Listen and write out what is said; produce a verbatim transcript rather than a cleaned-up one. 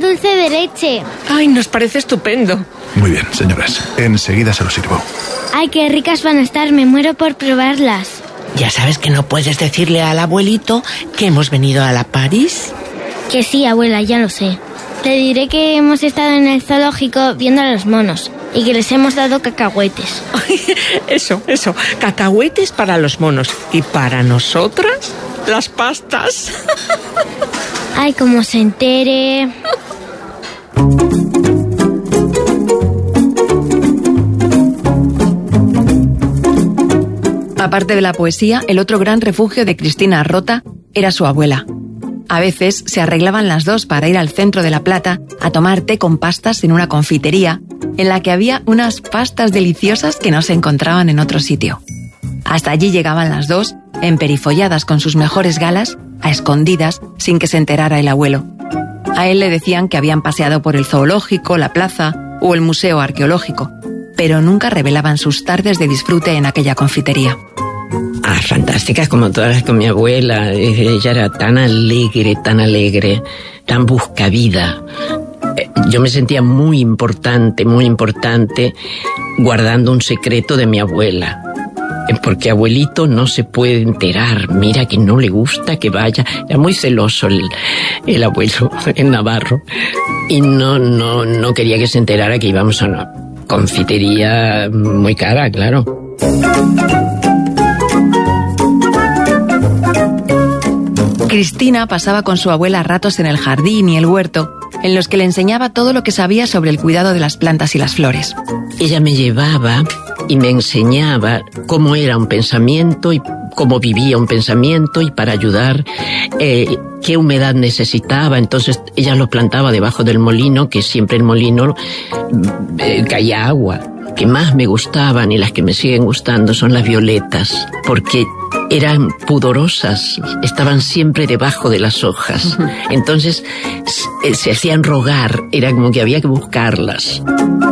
dulce de leche. Ay, nos parece estupendo. Muy bien, señoras. Enseguida se lo sirvo. Ay, qué ricas van a estar. Me muero por probarlas. Ya sabes que no puedes decirle al abuelito que hemos venido a la París. Que sí, abuela, ya lo sé. Le diré que hemos estado en el zoológico viendo a los monos y que les hemos dado cacahuetes. Ay, eso, eso. Cacahuetes para los monos. Y para nosotras, las pastas. Ay, como se entere. Aparte de la poesía, el otro gran refugio de Cristina Rota era su abuela. A veces se arreglaban las dos para ir al centro de La Plata a tomar té con pastas en una confitería, en la que había unas pastas deliciosas que no se encontraban en otro sitio. Hasta allí llegaban las dos, emperifolladas con sus mejores galas, a escondidas, sin que se enterara el abuelo. A él le decían que habían paseado por el zoológico, la plaza o el museo arqueológico, pero nunca revelaban sus tardes de disfrute en aquella confitería. Ah, fantásticas como todas las con mi abuela. Ella era tan alegre, tan alegre, tan buscavida. Yo me sentía muy importante, muy importante, guardando un secreto de mi abuela. Porque abuelito no se puede enterar. Mira que no le gusta que vaya. Era muy celoso el, el abuelo, el Navarro. Y no, no, no quería que se enterara que íbamos a una confitería muy cara, claro. Cristina pasaba con su abuela ratos en el jardín y el huerto, en los que le enseñaba todo lo que sabía sobre el cuidado de las plantas y las flores. Ella me llevaba y me enseñaba cómo era un pensamiento y cómo vivía un pensamiento, y para ayudar eh, qué humedad necesitaba. Entonces ella lo plantaba debajo del molino, que siempre el molino eh, caía agua. Que más me gustaban y las que me siguen gustando son las violetas, porque eran pudorosas, estaban siempre debajo de las hojas. Entonces se, se hacían rogar, era como que había que buscarlas.